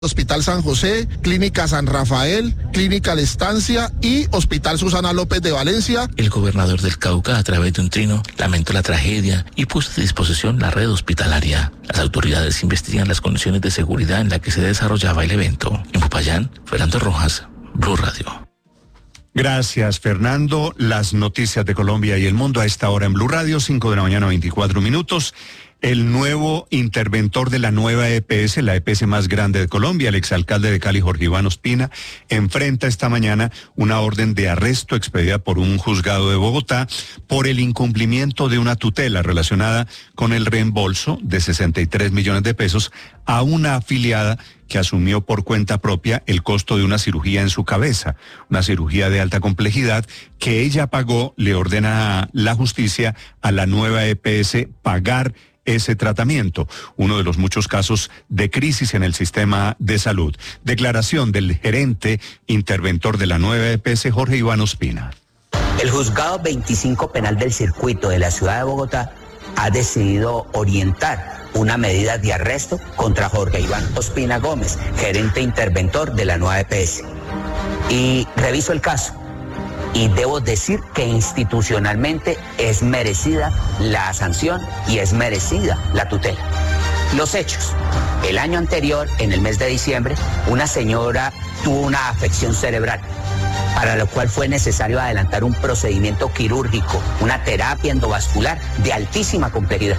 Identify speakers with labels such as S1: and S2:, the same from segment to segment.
S1: Hospital San José, Clínica San Rafael, Clínica La Estancia y Hospital Susana López de Valencia.
S2: El gobernador del Cauca, a través de un trino, lamentó la tragedia y puso a disposición la red hospitalaria. Las autoridades investigan las condiciones de seguridad en las que se desarrollaba el evento. En Popayán, Fernando Rojas, Blue Radio.
S3: Gracias, Fernando. Las noticias de Colombia y el mundo a esta hora en Blue Radio, 5 de la mañana, 24 minutos. El nuevo interventor de la nueva EPS, la EPS más grande de Colombia, el exalcalde de Cali, Jorge Iván Ospina, enfrenta esta mañana una orden de arresto expedida por un juzgado de Bogotá por el incumplimiento de una tutela relacionada con el reembolso de 63 millones de pesos a una afiliada que asumió por cuenta propia el costo de una cirugía en su cabeza, una cirugía de alta complejidad que ella pagó. Le ordena la justicia a la nueva EPS pagar ese tratamiento, uno de los muchos casos de crisis en el sistema de salud. Declaración del gerente interventor de la nueva EPS, Jorge Iván Ospina.
S4: El juzgado 25 penal del circuito de la ciudad de Bogotá ha decidido orientar una medida de arresto contra Jorge Iván Ospina Gómez, gerente interventor de la nueva EPS. Y reviso el caso. Y debo decir que institucionalmente es merecida la sanción y es merecida la tutela. Los hechos. El año anterior, en el mes de diciembre, una señora tuvo una afección cerebral, para lo cual fue necesario adelantar un procedimiento quirúrgico, una terapia endovascular de altísima complejidad.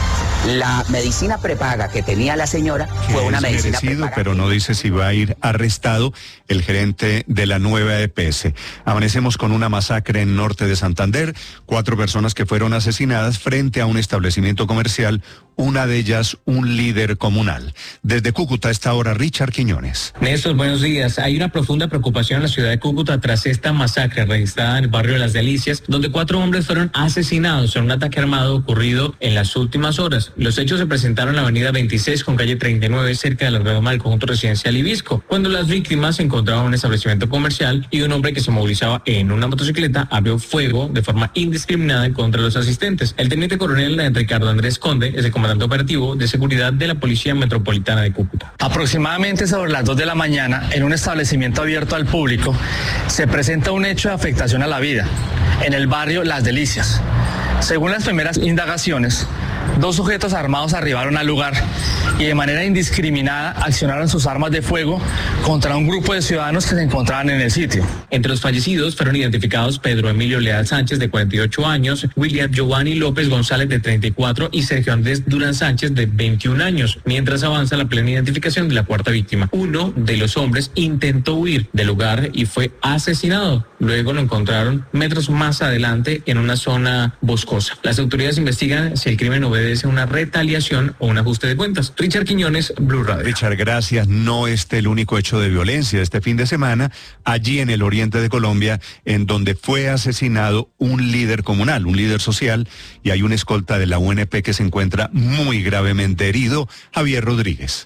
S4: La medicina prepaga que tenía la señora fue una medicina prepaga.
S3: Pero no dice si va a ir arrestado el gerente de la nueva EPS. Amanecemos con una masacre en norte de Santander, 4 personas que fueron asesinadas frente a un establecimiento comercial, una de ellas un líder comunal. Desde Cúcuta a esta hora, Richard Quiñones.
S5: Néstor, buenos días. Hay una profunda preocupación en la ciudad de Cúcuta tras esta masacre registrada en el barrio de Las Delicias, donde 4 hombres fueron asesinados en un ataque armado ocurrido en las últimas horas. Los hechos se presentaron en la avenida 26 con calle 39, cerca de la redoma del conjunto residencial Ibisco, cuando las víctimas se encontraban en un establecimiento comercial y un hombre que se movilizaba en una motocicleta abrió fuego de forma indiscriminada en contra de los asistentes. El teniente coronel Ricardo Andrés Conde es el comandante operativo de seguridad de la Policía Metropolitana de Cúcuta.
S6: Aproximadamente sobre las 2 de la mañana, en un establecimiento abierto al público, se presenta un hecho de afectación a la vida en el barrio Las Delicias. Según las primeras indagaciones, 2 sujetos armados arribaron al lugar y de manera indiscriminada accionaron sus armas de fuego contra un grupo de ciudadanos que se encontraban en el sitio.
S5: Entre los fallecidos fueron identificados Pedro Emilio Leal Sánchez, de 48 años, William Giovanni López González, de 34, y Sergio Andrés Durán Sánchez, de 21 años, mientras avanza la plena identificación de la 4ª víctima. Uno de los hombres intentó huir del lugar y fue asesinado. Luego lo encontraron metros más adelante en una zona boscosa. Las autoridades investigan si el crimen obedece a una retaliación o un ajuste de cuentas. Richard Quiñones, Blue Radio.
S3: Richard, gracias. No el único hecho de violencia este fin de semana, allí en el oriente de Colombia, en donde fue asesinado un líder comunal, un líder social, y hay una escolta de la UNP que se encuentra muy gravemente herido, Javier Rodríguez.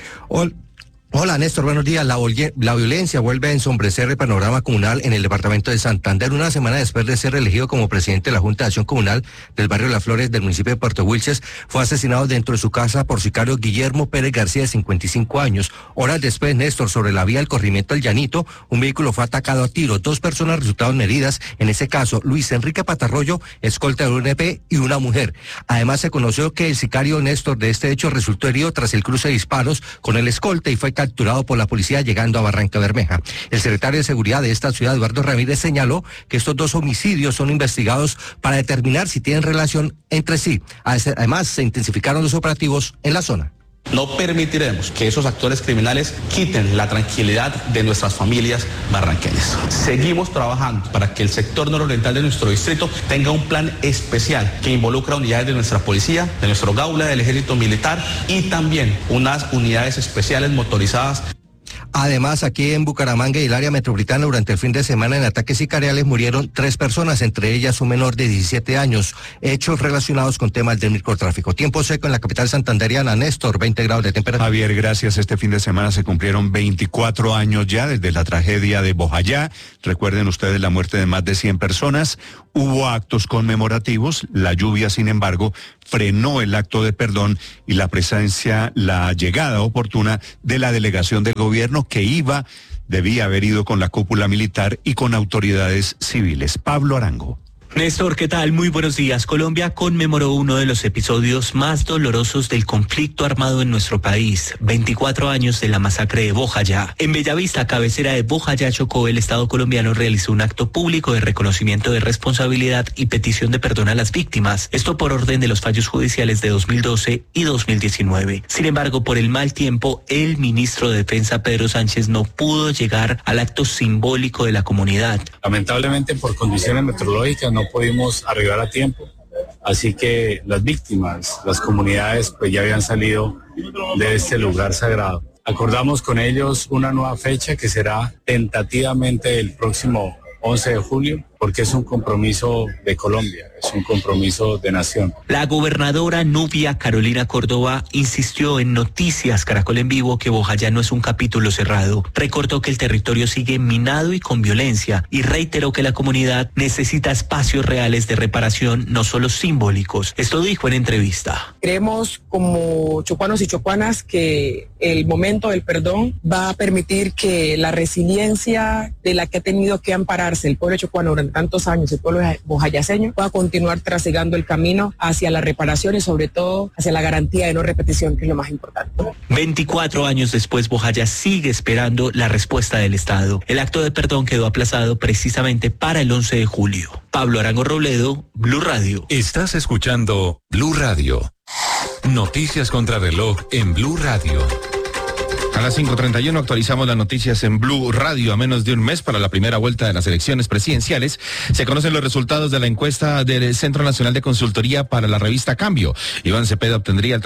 S7: Hola Néstor, buenos días. La violencia vuelve a ensombrecer el panorama comunal en el departamento de Santander, una semana después de ser elegido como presidente de la Junta de Acción Comunal del barrio Las Flores del municipio de Puerto Wilches. Fue asesinado dentro de su casa por sicario Guillermo Pérez García, de 55 años. Horas después, Néstor, sobre la vía del corrimiento del Llanito, un vehículo fue atacado a tiros. 2 personas resultaron heridas, en ese caso Luis Enrique Patarroyo, escolta de UNP, y una mujer. Además, se conoció que el sicario, Néstor, de este hecho resultó herido tras el cruce de disparos con el escolta y fue capturado por la policía llegando a Barranca Bermeja. El secretario de Seguridad de esta ciudad, Eduardo Ramírez, señaló que estos 2 homicidios son investigados para determinar si tienen relación entre sí. Además, se intensificaron los operativos en la zona.
S8: No permitiremos que esos actores criminales quiten la tranquilidad de nuestras familias barranqueñas. Seguimos trabajando para que el sector nororiental de nuestro distrito tenga un plan especial que involucra unidades de nuestra policía, de nuestro Gaula, del Ejército Militar y también unas unidades especiales motorizadas.
S7: Además, aquí en Bucaramanga y el área metropolitana, durante el fin de semana en ataques sicariales murieron 3 personas, entre ellas un menor de 17 años, hechos relacionados con temas del microtráfico. Tiempo seco en la capital santandereana, Néstor, 20 grados de temperatura.
S3: Javier, gracias. Este fin de semana se cumplieron 24 años ya desde la tragedia de Bojayá. Recuerden ustedes la muerte de más de 100 personas. Hubo actos conmemorativos. La lluvia, sin embargo, frenó el acto de perdón y la llegada oportuna de la delegación del gobierno que debía haber ido con la cúpula militar y con autoridades civiles. Pablo Arango.
S9: Néstor, ¿qué tal? Muy buenos días. Colombia conmemoró uno de los episodios más dolorosos del conflicto armado en nuestro país. 24 años de la masacre de Bojayá. En Bellavista, cabecera de Bojayá, Chocó, el Estado colombiano realizó un acto público de reconocimiento de responsabilidad y petición de perdón a las víctimas. Esto por orden de los fallos judiciales de 2012 y 2019. Sin embargo, por el mal tiempo, el ministro de Defensa, Pedro Sánchez, no pudo llegar al acto simbólico de la comunidad.
S10: Lamentablemente, por condiciones meteorológicas, no pudimos arribar a tiempo, así que las víctimas, las comunidades, pues ya habían salido de este lugar sagrado. Acordamos con ellos una nueva fecha que será tentativamente el próximo 11 de julio, porque es un compromiso de Colombia, es un compromiso de nación.
S9: La gobernadora Nubia Carolina Córdoba insistió en Noticias Caracol en Vivo que Bojayá no es un capítulo cerrado. Recordó que el territorio sigue minado y con violencia y reiteró que la comunidad necesita espacios reales de reparación, no solo simbólicos. Esto dijo en entrevista.
S11: Creemos como chocuanos y chocuanas que el momento del perdón va a permitir que la resiliencia de la que ha tenido que ampararse el pueblo chocuano durante tantos años, el pueblo bojayaceño, pueda continuar trasegando el camino hacia la reparación y sobre todo hacia la garantía de no repetición, que es lo más importante.
S9: 24 años después, Bojayá sigue esperando la respuesta del Estado. El acto de perdón quedó aplazado precisamente para el 11 de julio. Pablo Arango Robledo, Blue Radio.
S12: Estás escuchando Blue Radio. Noticias contra reloj en Blue Radio.
S13: A las 5:31 actualizamos las noticias en Blue Radio. A menos de un mes para la primera vuelta de las elecciones presidenciales, se conocen los resultados de la encuesta del Centro Nacional de Consultoría para la revista Cambio. Iván Cepeda obtendría el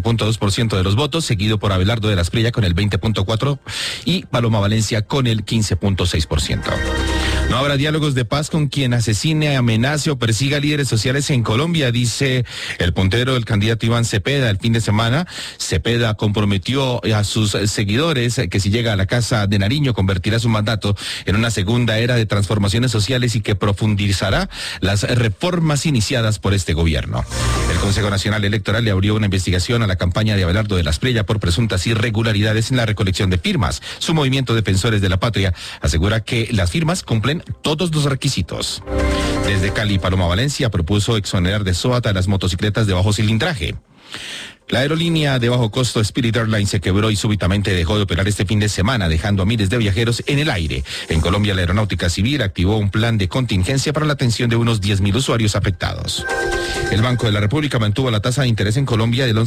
S13: 37.2% de los votos, seguido por Abelardo de la Espriella con el 20.4% y Paloma Valencia con el 15.6%. No habrá diálogos de paz con quien asesine, amenace o persiga líderes sociales en Colombia, dice el puntero del candidato Iván Cepeda. El fin de semana, Cepeda comprometió a sus seguidores que si llega a la Casa de Nariño convertirá su mandato en una segunda era de transformaciones sociales y que profundizará las reformas iniciadas por este gobierno. El Consejo Nacional Electoral le abrió una investigación a la campaña de Abelardo de la Espriella por presuntas irregularidades en la recolección de firmas. Su movimiento Defensores de la Patria asegura que las firmas cumplen todos los requisitos. Desde Cali, Paloma Valencia propuso exonerar de SOAT a las motocicletas de bajo cilindraje. La aerolínea de bajo costo Spirit Airlines se quebró y súbitamente dejó de operar este fin de semana, dejando a miles de viajeros en el aire. En Colombia, la Aeronáutica Civil activó un plan de contingencia para la atención de unos 10.000 usuarios afectados. El Banco de la República mantuvo la tasa de interés en Colombia del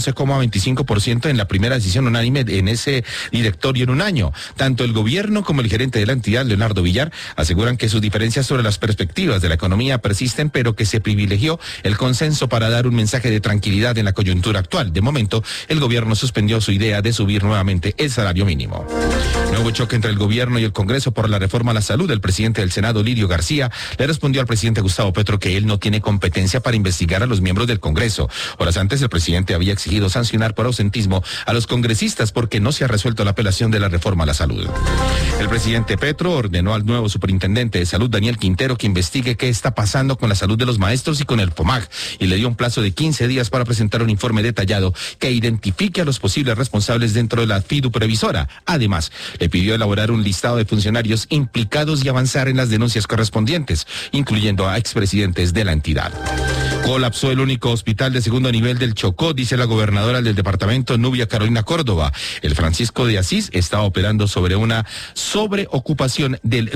S13: 11,25% en la primera decisión unánime en ese directorio en un año. Tanto el gobierno como el gerente de la entidad, Leonardo Villar, aseguran que sus diferencias sobre las perspectivas de la economía persisten, pero que se privilegió el consenso para dar un mensaje de tranquilidad en la coyuntura actual. De momento, el gobierno suspendió su idea de subir nuevamente el salario mínimo. Nuevo choque entre el gobierno y el Congreso por la reforma a la salud. El presidente del Senado, Lirio García, le respondió al presidente Gustavo Petro que él no tiene competencia para investigar a los miembros del Congreso. Horas antes, el presidente había exigido sancionar por ausentismo a los congresistas porque no se ha resuelto la apelación de la reforma a la salud. El presidente Petro ordenó al nuevo superintendente de salud, Daniel Quintero, que investigue qué está pasando con la salud de los maestros y con el FOMAG, y le dio un plazo de 15 días para presentar un informe detallado que identifique a los posibles responsables dentro de la FIDU previsora. Además, le pidió elaborar un listado de funcionarios implicados y avanzar en las denuncias correspondientes, incluyendo a expresidentes de la entidad. Colapsó el único hospital de segundo nivel del Chocó, dice la gobernadora del departamento, Nubia Carolina Córdoba. El Francisco de Asís está operando sobre una sobreocupación del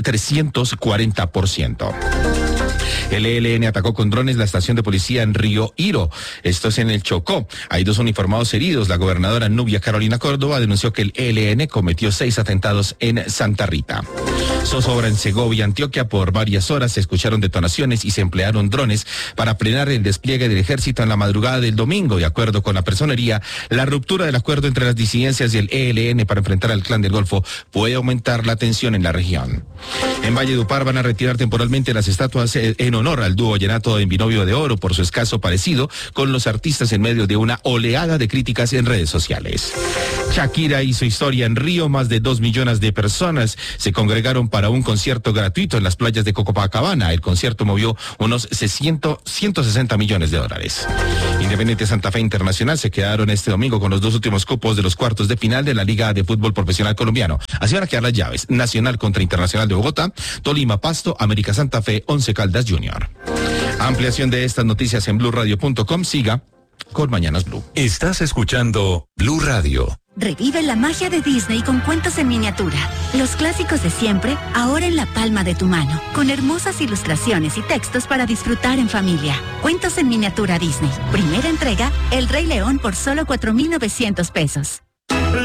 S13: 340%. El ELN atacó con drones la estación de policía en Río Hiro. Esto es en el Chocó. Hay 2 uniformados heridos. La gobernadora Nubia Carolina Córdoba denunció que el ELN cometió 6 atentados en Santa Rita. Zozobra en Segovia, Antioquia. Por varias horas se escucharon detonaciones y se emplearon drones para frenar el despliegue del ejército en la madrugada del domingo. De acuerdo con la personería, la ruptura del acuerdo entre las disidencias y el ELN para enfrentar al Clan del Golfo puede aumentar la tensión en la región. En Valledupar van a retirar temporalmente las estatuas en honor al dúo vallenato en Binomio de Oro por su escaso parecido con los artistas en medio de una oleada de críticas en redes sociales. Shakira hizo historia en Río. Más de 2 millones de personas se congregaron para para un concierto gratuito en las playas de Copacabana. El concierto movió unos 160 millones de dólares. Independiente Santa Fe Internacional se quedaron este domingo con los 2 últimos cupos de los cuartos de final de la Liga de Fútbol Profesional Colombiano. Así van a quedar las llaves: Nacional contra Internacional de Bogotá, Tolima Pasto, América Santa Fe, Once Caldas Junior. Ampliación de estas noticias en blurradio.com. Siga con Mañanas Blue.
S12: Estás escuchando Blue Radio.
S14: Revive la magia de Disney con cuentos en miniatura. Los clásicos de siempre, ahora en la palma de tu mano, con hermosas ilustraciones y textos para disfrutar en familia. Cuentos en miniatura Disney. Primera entrega, El Rey León por solo 4,900 pesos.